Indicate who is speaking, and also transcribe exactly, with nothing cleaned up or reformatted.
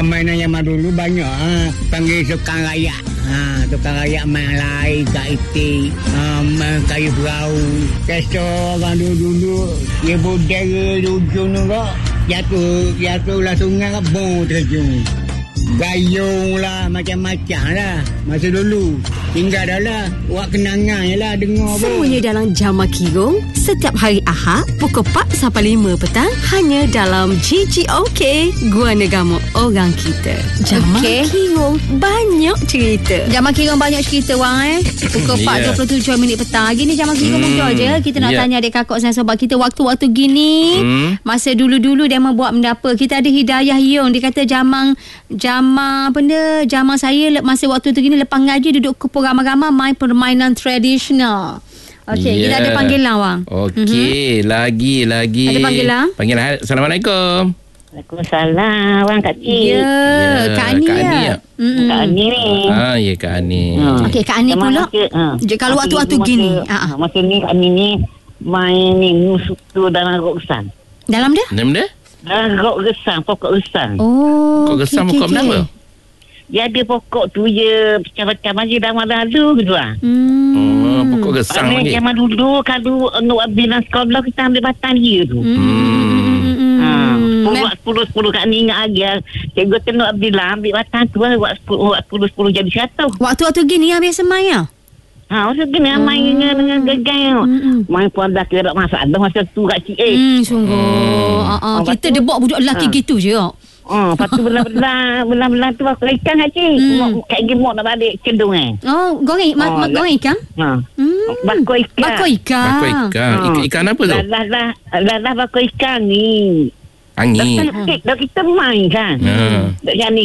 Speaker 1: mainan zaman dulu banyak ha. Panggil tukang rayak. Ha, tukang rayak main lai, kat itik, ha, main kayu perahu. Kesor orang dulu-dulu, dia budaya ujung tu kok. Jatuh, jatuh lah sungai kok, bong terjun. Gayung lah, macam-macam lah. Masa dulu, tinggal dah lah. Buat kenangan je lah, dengar pun.
Speaker 2: Semuanya dalam Jamal Kirong. Setiap hari Ahad, pukul empat sampai lima petang. Hanya dalam G G O K, Gua Negama Orang Kita. Jamal okay. Kirong, banyak cerita.
Speaker 3: Jamal Kirong banyak cerita, Wang eh. Pukul empat dua puluh tujuh minit petang. Hari ni Jamal Kirong hmm. betul je. Kita nak yeah. tanya adik kakak dan sobat kita waktu-waktu gini. Hmm. Masa dulu-dulu dia membuat benda apa. Kita ada Hidayah Yung. Dia kata Jamal... Jama benda Jama saya masa waktu tu gini lepas ngaji duduk kumpul ramai-ramai main permainan tradisional. Okey, yeah. kita ada panggilan Wang.
Speaker 4: Okey, mm-hmm. lagi lagi.
Speaker 3: Ada panggilan?
Speaker 4: Panggilan. Assalamualaikum.
Speaker 5: Waalaikumsalam, Wang Kak Cik.
Speaker 3: Ya, yeah, Kak Ani
Speaker 4: Kak Ani
Speaker 3: ya.
Speaker 4: Mm-hmm.
Speaker 5: Kak Ani ni.
Speaker 4: Ah, ya Kak Ani.
Speaker 5: Hmm.
Speaker 3: Okey, Kak Ani pula. Masa, ha. Kalau waktu-waktu
Speaker 5: masa,
Speaker 3: gini,
Speaker 5: masa, ha. masa ni Kak Ani ni main ni musuh tu dalam rok kesan.
Speaker 3: Dalam dia?
Speaker 4: Dalam dia?
Speaker 5: Dalam rok gesang, pokok gesang.
Speaker 3: Oh.
Speaker 4: Pokok gesang,
Speaker 3: okay,
Speaker 4: pokok
Speaker 3: okay.
Speaker 4: kenapa?
Speaker 5: Dia ada pokok tu je macam-macam aja dah lalu gitu lah.
Speaker 3: Hmm.
Speaker 4: Oh, pokok gesang lagi.
Speaker 5: Zaman dulu kalau nak bilang sekolah kita ambil batang dia tu.
Speaker 3: Hmm.
Speaker 5: Ha, buat sepuluh-sepuluh Kak ni ingat lagi. Cikgu tu nak bilang ambil batang tu buat sepuluh-sepuluh jadi satu.
Speaker 3: Waktu-waktu gini yang biasa main ya?
Speaker 5: Ha, masa kena hmm. main dengan, dengan gegai tu. Hmm. Main pun dah kira masalah masa tu Kak Cik. Eh.
Speaker 3: Hmm, sungguh. Hmm. Uh, uh, kita debak budak lelaki ha. gitu je.
Speaker 5: Oh, lepas tu belah-belah belah-belah tu aku ikan Kak Cik. Hmm. Kak gemuk nak balik cendung eh.
Speaker 3: Oh, goreng mak oh, goreng ikan?
Speaker 5: Ha.
Speaker 3: Hmm.
Speaker 5: Bakar ikan.
Speaker 3: Bakar ikan.
Speaker 4: Bakar ikan. Ha. Ikan, ikan apa tu?
Speaker 5: Lah lah lah lah bakar ikan ni.
Speaker 4: Angin.
Speaker 5: Dah kita main kan.
Speaker 4: Ha.
Speaker 5: Dah ni